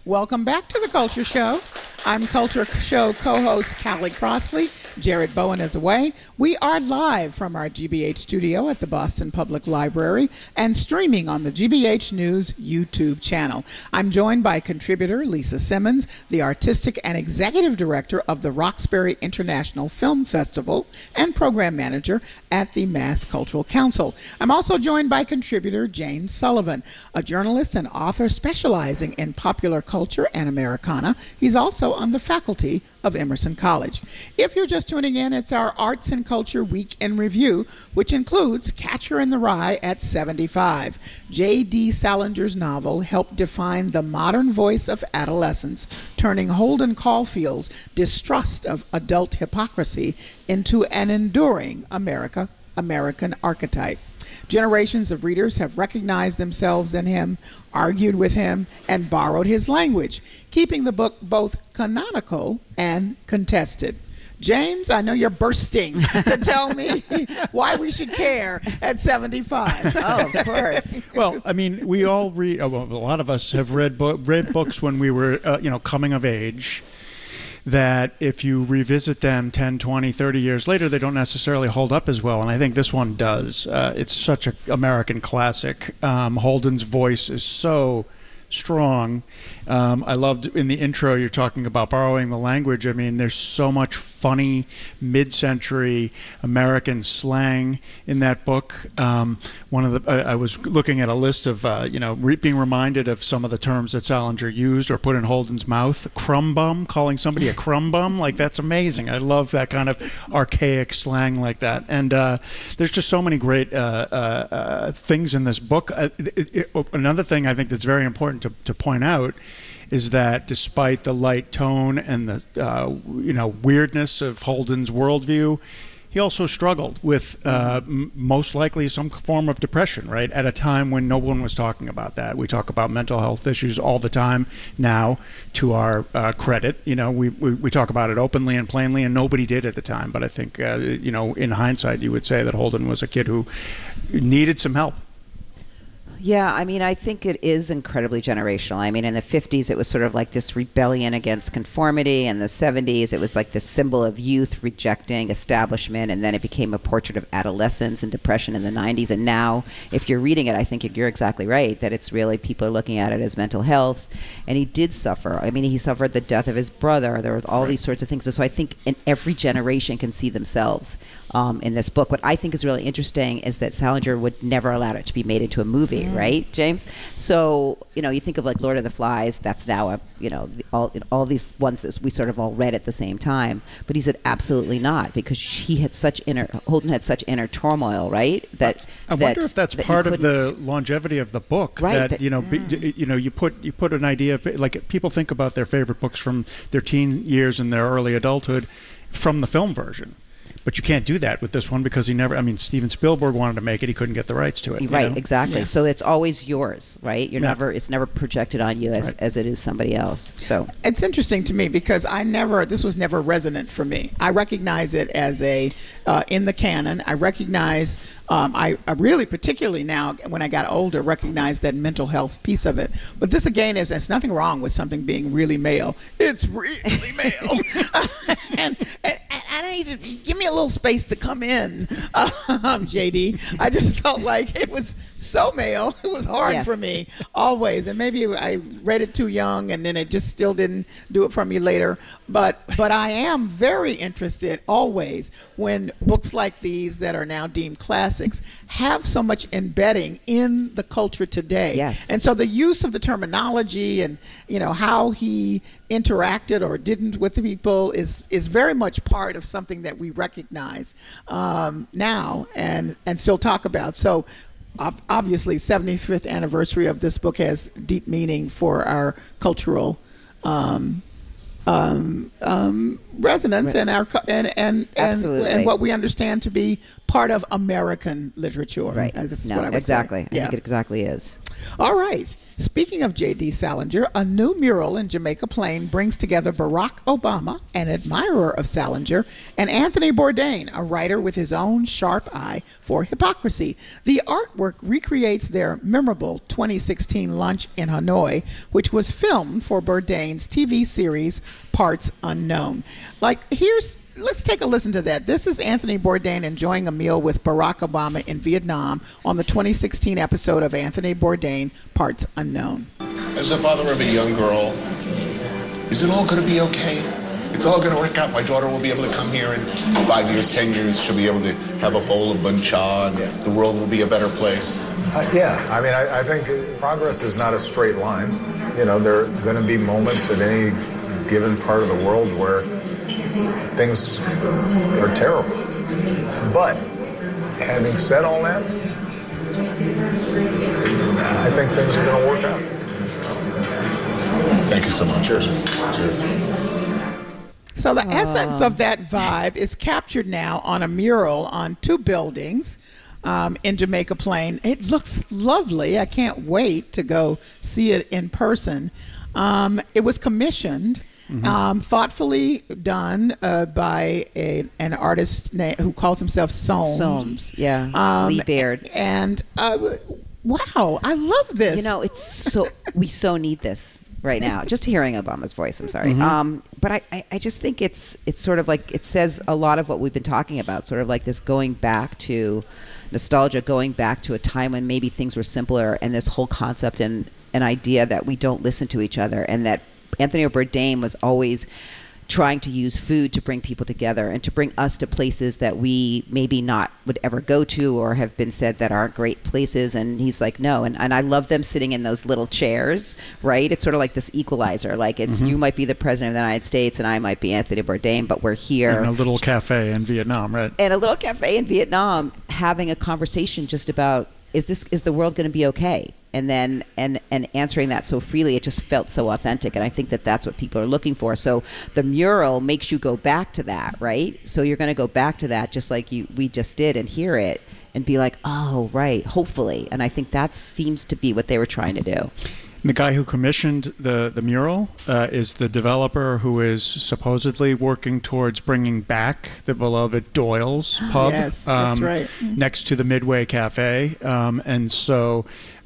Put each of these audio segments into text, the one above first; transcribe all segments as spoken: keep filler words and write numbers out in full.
Welcome back to the Culture Show. I'm Culture Show co-host Callie Crossley. Jared Bowen is away. We are live from our G B H studio at the Boston Public Library and streaming on the G B H News YouTube channel. I'm joined by contributor Lisa Simmons, the artistic and executive director of the Roxbury International Film Festival and program manager at the Mass Cultural Council. I'm also joined by contributor James Sullivan, a journalist and author specializing in popular culture and Americana. He's also on the faculty of Emerson College. If you're just tuning in, it's our Arts and Culture Week in Review, which includes Catcher in the Rye at seventy-five. J D. Salinger's novel helped define the modern voice of adolescence, turning Holden Caulfield's distrust of adult hypocrisy into an enduring America, American archetype. Generations of readers have recognized themselves in him, argued with him, and borrowed his language, keeping the book both canonical and contested. James, I know you're bursting to tell me why we should care at seventy-five. Oh, of course. Well, I mean, we all read, well, a lot of us have read, bo- read books when we were, uh, you know, coming of age, that if you revisit them ten, twenty, thirty years later, they don't necessarily hold up as well. And I think this one does. Uh, it's such an American classic. Um, Holden's voice is so strong. Um, I loved in the intro, you're talking about borrowing the language. I mean, there's so much funny mid-century American slang in that book. Um, one of the, I, I was looking at a list of, uh, you know, re- being reminded of some of the terms that Salinger used or put in Holden's mouth. Crumb bum, calling somebody a crumb bum, like that's amazing. I love that kind of archaic slang like that. And uh, there's just so many great uh, uh, uh, things in this book. Uh, it, it, another thing I think that's very important to, to point out is that despite the light tone and the uh, you know weirdness of Holden's worldview, he also struggled with uh, m- most likely some form of depression, right? At a time when no one was talking about that. We talk about mental health issues all the time now, to our uh, credit. You know, we, we, we talk about it openly and plainly, and nobody did at the time. But I think, uh, you know, in hindsight, you would say that Holden was a kid who needed some help. Yeah, I mean, I think it is incredibly generational. I mean, in the fifties, it was sort of like this rebellion against conformity. In the seventies, it was like this symbol of youth rejecting establishment. And then it became a portrait of adolescence and depression in the nineties. And now, if you're reading it, I think you're exactly right, that it's really, people are looking at it as mental health. And he did suffer. I mean, he suffered the death of his brother. There were all right. these sorts of things. And so I think in every generation can see themselves um, in this book. What I think is really interesting is that Salinger would never allow it to be made into a movie. Right, James? So, you know, you think of like Lord of the Flies, that's now a, you know, the, all all these ones that we sort of all read at the same time. But he said absolutely not, because he had such inner, Holden had such inner turmoil, right? That I that, wonder if that's that part of the longevity of the book. Right. That, that, you know, yeah. be, you know, you put you put an idea of, like, people think about their favorite books from their teen years and their early adulthood from the film version. But you can't do that with this one, because he never, I mean, Steven Spielberg wanted to make it. He couldn't get the rights to it. Right, know? exactly. Yeah. So it's always yours, right? You're yeah. never, it's never projected on you as, right. as it is somebody else. So it's interesting to me, because I never, this was never resonant for me. I recognize it as a, uh, in the canon. I recognize, um, I, I really, particularly now when I got older, recognized that mental health piece of it. But this again is, there's nothing wrong with something being really male. It's really male. and, and, and I need to give me a little space to come in, um, J D. I just felt like it was so male. It was hard yes. for me always, and maybe I read it too young, and then it just still didn't do it for me later. But but I am very interested always when books like these that are now deemed classics have so much embedding in the culture today. Yes. And so the use of the terminology and, you know, how he interacted or didn't with the people is is very much part of something that we recognize um, now and and still talk about. So obviously, seventy-fifth anniversary of this book has deep meaning for our cultural um, um, um, resonance and our and and and, and what we understand to be part of American literature. Right. That's no, what I would exactly. say. I Yeah. think it exactly is. All right. Speaking of J D. Salinger, a new mural in Jamaica Plain brings together Barack Obama, an admirer of Salinger, and Anthony Bourdain, a writer with his own sharp eye for hypocrisy. The artwork recreates their memorable twenty sixteen lunch in Hanoi, which was filmed for Bourdain's T V series Parts Unknown. Like, here's Let's take a listen to that. This is Anthony Bourdain enjoying a meal with Barack Obama in Vietnam on the twenty sixteen episode of Anthony Bourdain, Parts Unknown. As the father of a young girl, is it all going to be okay? It's all going to work out. My daughter will be able to come here in five years, ten years. She'll be able to have a bowl of bun cha, and the world will be a better place. Uh, yeah, I mean, I, I think progress is not a straight line. You know, there are going to be moments in any given part of the world where things are terrible. But having said all that, I think things are going to work out. Thank you so much. Cheers. Cheers. So the essence of that vibe is captured now on a mural on two buildings um, in Jamaica Plain. It looks lovely. I can't wait to go see it in person. Um, it was commissioned. Mm-hmm. Um, thoughtfully done uh, by a, an artist na- who calls himself Soames. Soames, yeah. Um, Lee Baird. And uh, wow, I love this. You know, it's so we so need this right now. Just hearing Obama's voice, I'm sorry. Mm-hmm. Um, but I, I, I just think it's it's sort of like it says a lot of what we've been talking about. Sort of like this going back to nostalgia, going back to a time when maybe things were simpler, and this whole concept and an idea that we don't listen to each other, and that Anthony Bourdain was always trying to use food to bring people together and to bring us to places that we maybe not would ever go to or have been said that aren't great places. And he's like, no. And, and I love them sitting in those little chairs, right? It's sort of like this equalizer. Like it's, mm-hmm. you might be the president of the United States and I might be Anthony Bourdain, but we're here. In a little cafe in Vietnam, right? In a little cafe in Vietnam, having a conversation just about, is this, is the world going to be okay? And then and, and answering that so freely, it just felt so authentic. And I think that that's what people are looking for. So the mural makes you go back to that, right? So you're going to go back to that just like you we just did and hear it and be like, oh, right, hopefully. And I think that seems to be what they were trying to do. The guy who commissioned the, the mural uh, is the developer who is supposedly working towards bringing back the beloved Doyle's pub. Yes, um, that's right. Next to the Midway Cafe. Um, and so...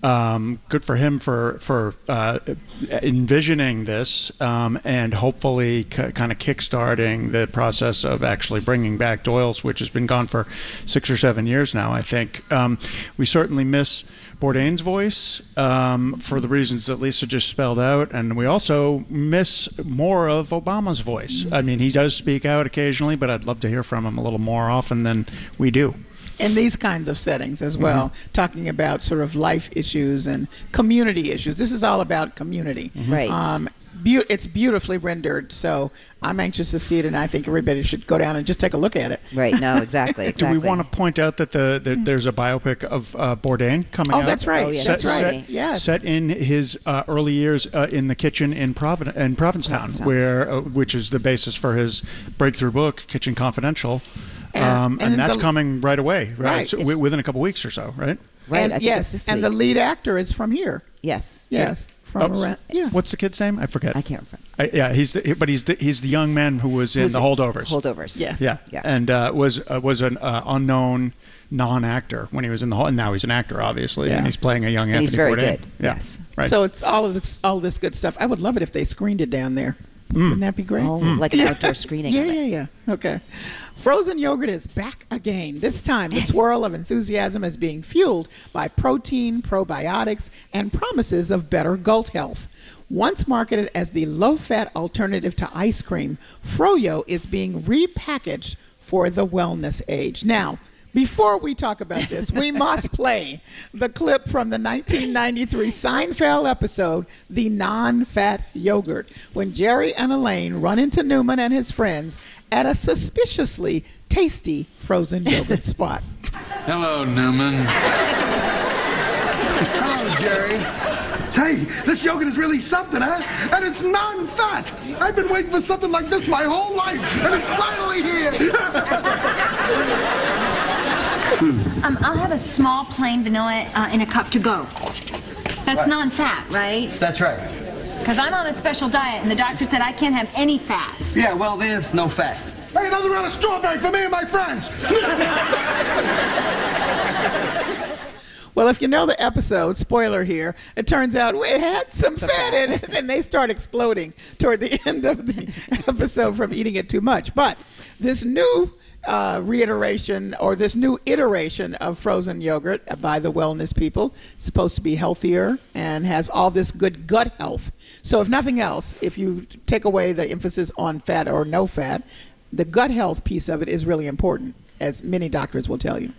Um, good for him for for uh, envisioning this um, and hopefully c- kind of kickstarting the process of actually bringing back Doyle's, which has been gone for six or seven years now, I think. Um, we certainly miss Bourdain's voice um, for the reasons that Lisa just spelled out, and we also miss more of Obama's voice. I mean, he does speak out occasionally, but I'd love to hear from him a little more often than we do. In these kinds of settings as well, mm-hmm. talking about sort of life issues and community issues. This is all about community. Mm-hmm. Right. Um, be- it's beautifully rendered, so I'm anxious to see it, and I think everybody should go down and just take a look at it. Right. No, exactly. exactly. Do we want to point out that the, the there's a biopic of uh, Bourdain coming oh, out? That's right. Oh, yeah, that's set, right. Set, yes. set in his uh, early years uh, in the kitchen in, Provid- in Provincetown, Provincetown. where uh, which is the basis for his breakthrough book, Kitchen Confidential. And, um, and, and that's the, coming right away, right? right. So w- within a couple weeks or so, right? Right. And I think yes, this and week. the lead actor is from here. Yes. Yes, from Oh, around. Yeah. What's the kid's name? I forget. I can't remember. I, yeah, he's the, but he's the, he's the young man who was in Was the it- Holdovers. Holdovers. Yes. Yeah, Yeah. and uh, was uh, was an uh, unknown non-actor when he was in the whole. And now he's an actor, obviously, Yeah. and he's playing a young And Anthony he's very Bourdain. good. Yeah. Yes. Right. So it's all of this, all this good stuff. I would love it if they screened it down there. Wouldn't that be great? Oh, like an outdoor screening Yeah, of it. yeah, yeah. Okay. Frozen yogurt is back again. This time, the swirl of enthusiasm is being fueled by protein, probiotics, and promises of better gut health. Once marketed as the low-fat alternative to ice cream, Froyo is being repackaged for the wellness age. Now, before we talk about this, we must play the clip from the nineteen ninety-three Seinfeld episode, The Non-Fat Yogurt, when Jerry and Elaine run into Newman and his friends at a suspiciously tasty frozen yogurt spot. Hello, Newman. Hello, Jerry. Hey, this yogurt is really something, huh? And it's non-fat. I've been waiting for something like this my whole life, and it's finally here. Um, I'll have a small plain vanilla uh, in a cup to go. That's right. Non-fat, right? That's right. Because I'm on a special diet, and the doctor said I can't have any fat. Yeah, well, there's no fat. Hey, another round of strawberry for me and my friends. Well, if you know the episode, spoiler here, it turns out it had some fat in it, and they start exploding toward the end of the episode from eating it too much. But this new uh, reiteration or this new iteration of frozen yogurt by the wellness people is supposed to be healthier and has all this good gut health. So if nothing else, if you take away the emphasis on fat or no fat, the gut health piece of it is really important, as many doctors will tell you.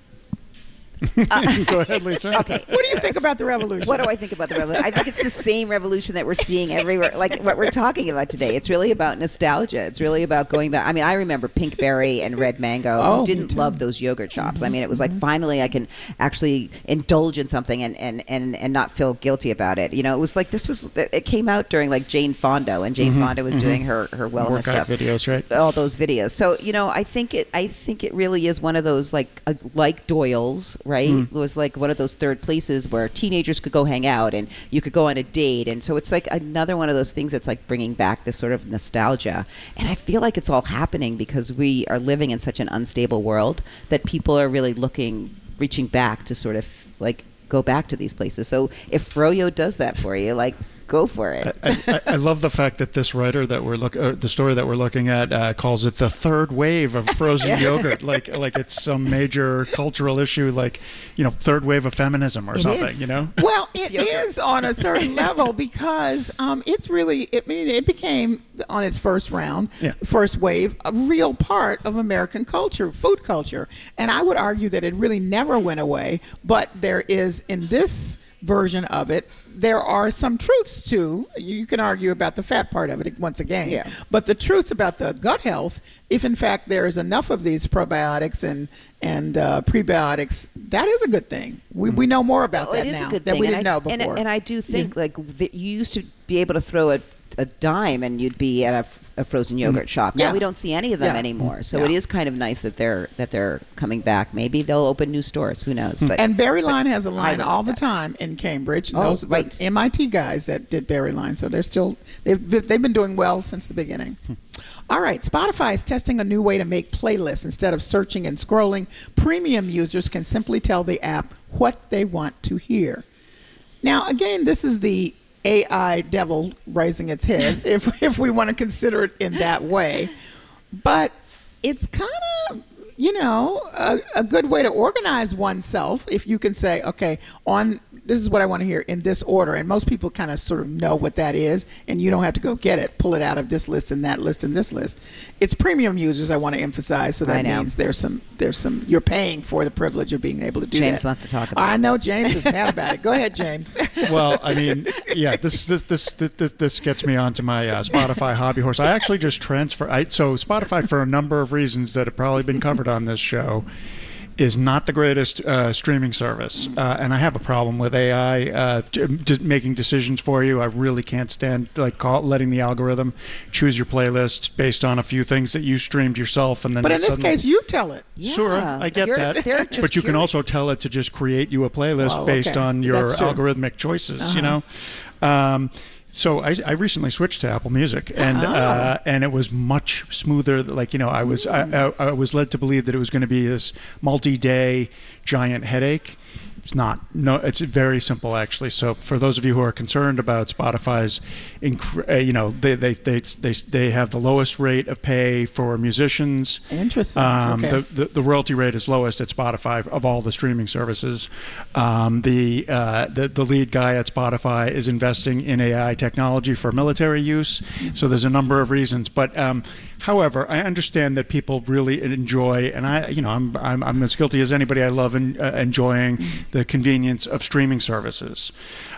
Uh, Go ahead, Lisa. Okay. What do you think about the revolution? What do I think about the revolution? I think it's the same revolution that we're seeing everywhere, like what we're talking about today. It's really about nostalgia. It's really about going back. I mean, I remember Pinkberry and Red Mango. Oh, Who didn't love those yogurt shops. Mm-hmm. I mean, it was like finally I can actually indulge in something and, and, and, and not feel guilty about it. You know, it was like this was, it came out during like Jane Fonda, and Jane mm-hmm. Fonda was mm-hmm. doing her, her wellness Workout stuff. videos, right? All those videos. So, you know, I think it, I think it really is one of those like, uh, like Doyle's, right? Mm. It was like one of those third places where teenagers could go hang out and you could go on a date. And so it's like another one of those things that's like bringing back this sort of nostalgia. And I feel like it's all happening because we are living in such an unstable world that people are really looking, reaching back to sort of like go back to these places. So if Froyo does that for you, like, go for it. I, I, I love the fact that this writer that we're look, uh, the story that we're looking at, uh, calls it the third wave of frozen yeah. yogurt, like like it's some major cultural issue, like you know, third wave of feminism or it something. Is. You know, well, it is on a certain level because um, it's really. I mean, it became on its first round, yeah. first wave, a real part of American culture, food culture, and I would argue that it really never went away. But there is in this version of it, there are some truths to. You can argue about the fat part of it once again, yeah. but the truths about the gut health, if in fact there is enough of these probiotics and and uh, prebiotics, that is a good thing. We we know more about well, that it is now a good that thing. we and didn't I, know before. And, and I do think yeah. like that you used to be able to throw a a dime and you'd be at a, a frozen yogurt mm. shop. Now yeah. we don't see any of them yeah. anymore. So yeah. it is kind of nice that they're that they're coming back. Maybe they'll open new stores. Who knows? But and Berryline has a line like all that. the time in Cambridge. Oh, Those are right. the M I T guys that did Berryline, so they're still they've been, they've been doing well since the beginning. All right, Spotify is testing a new way to make playlists. Instead of searching and scrolling, premium users can simply tell the app what they want to hear. Now, again, this is the A I devil raising its head, if if we want to consider it in that way. But it's kind of, you know, a, a good way to organize oneself if you can say, okay, on this is what I want to hear in this order. And most people kind of sort of know what that is, and you don't have to go get it, pull it out of this list and that list and this list. It's premium users I want to emphasize, so that means there's some, there's some, you're paying for the privilege of being able to do James that. James wants to talk about it. I know this. James is mad about it. Go ahead, James. Well, I mean, yeah, this this this this, this gets me onto my uh, Spotify hobby horse. I actually just transfer. I, so Spotify, for a number of reasons that have probably been covered on this show, is not the greatest uh, streaming service, uh, and I have a problem with A I uh, d- making decisions for you. I really can't stand like call, letting the algorithm choose your playlist based on a few things that you streamed yourself, and then. But in this suddenly, case, you tell it. Yeah. Sure, I get You're, that. But But you can also tell it to just create you a playlist Oh, based okay. on your That's true. algorithmic choices. Uh-huh. You know. Um, So I, I recently switched to Apple Music, and Oh. uh, and it was much smoother. Like you know, I was I, I, I was led to believe that it was going to be this multi-day giant headache. It's not. No, it's very simple actually. So for those of you who are concerned about Spotify's, inc- uh, you know, they they, they they they have the lowest rate of pay for musicians. Interesting. Um, Okay. the, the the royalty rate is lowest at Spotify of all the streaming services. Um, the uh, the the lead guy at Spotify is investing in A I technology for military use. So there's a number of reasons, but. Um, However, I understand that people really enjoy, and I, you know, I'm I'm, I'm as guilty as anybody. I love en- uh, enjoying the convenience of streaming services,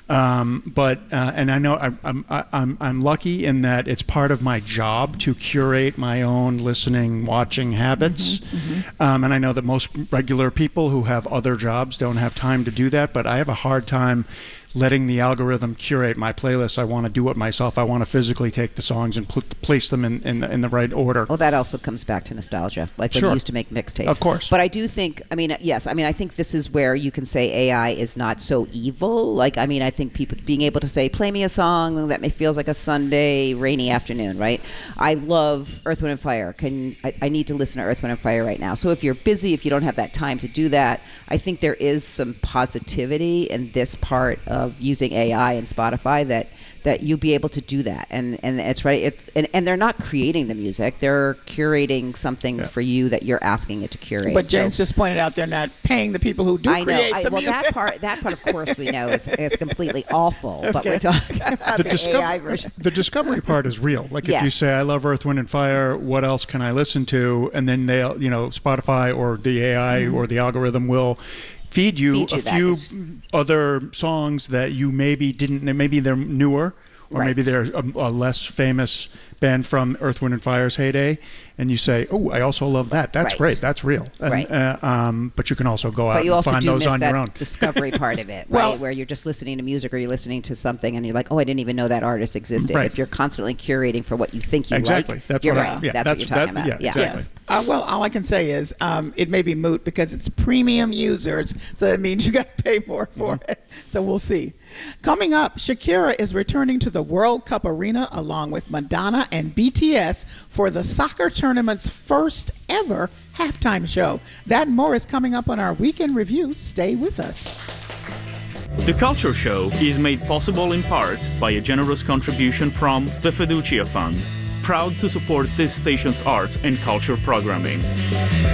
um, but uh, and I know I'm I'm I'm I'm lucky in that it's part of my job to curate my own listening, watching habits, Mm-hmm, mm-hmm. Um, and I know that most regular people who have other jobs don't have time to do that. But I have a hard time letting the algorithm curate my playlist. I want to do it myself. I want to physically take the songs and pl- place them in, in, in the right order. Well, that also comes back to nostalgia, like when Sure. you used to make mixtapes. Of course. But I do think, I mean, yes, I mean, I think this is where you can say A I is not so evil. Like, I mean, I think people being able to say, play me a song that may feels like a Sunday rainy afternoon, right? I love Earth, Wind and Fire. Can I, I need to listen to Earth, Wind and Fire right now. So if you're busy, if you don't have that time to do that, I think there is some positivity in this part of using A I and Spotify that that you'll be able to do that. And and it's right. It's, and, and they're not creating the music. They're curating something Yeah. for you that you're asking it to curate. But James So- just pointed out they're not paying the people who do I know. create I, the well, music. that part, that part, of course, we know is, is completely awful. But Okay. we're talking about the, disco- A I version. the discovery part is real. Like if you Yes. say, I love Earth, Wind, and Fire, what else can I listen to? And then they'll, you know, Spotify or the A I or the algorithm will feed you Feed you a that. few other songs that you maybe didn't, maybe they're newer or Right. maybe they're a, a less famous band from Earth, Wind, and Fire's heyday. And you say, oh, I also love that. That's Right. great. That's real. And, Right. uh, um, but you can also go out But you and also find do those miss on that your own. discovery part of it, right? Well- Where you're just listening to music or you're listening to something and you're like, oh, I didn't even know that artist existed. Right. If you're constantly curating for what you think you Exactly. like, That's you're what I- right. yeah, that's, that's- what you're talking that- about. yeah, exactly. Yes. Uh, well, all I can say is um, it may be moot because it's premium users, so that means you got to pay more for Mm-hmm. it. So we'll see. Coming up, Shakira is returning to the World Cup arena along with Madonna and B T S for the soccer tournament's first ever halftime show. That and more is coming up on our weekend review. Stay with us. The Culture Show is made possible in part by a generous contribution from the Fiducia Fund, proud to support this station's arts and culture programming.